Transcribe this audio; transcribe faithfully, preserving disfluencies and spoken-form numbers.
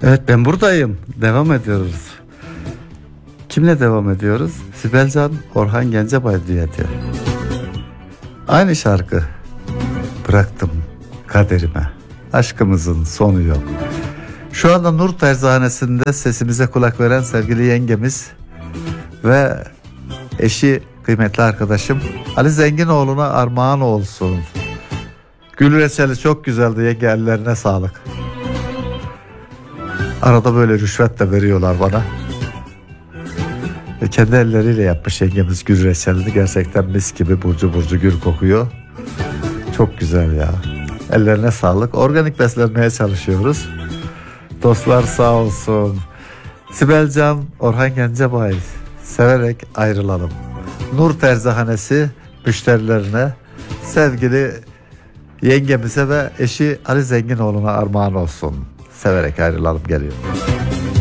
Evet, ben buradayım. Devam ediyoruz. Kimle devam ediyoruz? Sibel Can, Orhan Gencebay düeti. Aynı şarkı. Bıraktım kaderime. Aşkımızın sonu yok. Şu anda Nur Terzihanesi'nde sesimize kulak veren sevgili yengemiz ve eşi, kıymetli arkadaşım Ali Zenginoğlu'na armağan olsun. Gül reçeli çok güzeldi yenge, ellerine sağlık. Arada böyle rüşvet de veriyorlar bana. Ve kendi elleriyle yapmış yengemiz gül reçelini. Gerçekten mis gibi burcu burcu gül kokuyor. Çok güzel ya. Ellerine sağlık. Organik beslenmeye çalışıyoruz. Dostlar sağ olsun. Sibel Can, Orhan Gencebay, severek ayrılalım. Nur Terzihanesi müşterilerine, sevgili yengemize ve eşi Ali Zenginoğlu'na armağan olsun. Severek ayrılalım geliyor.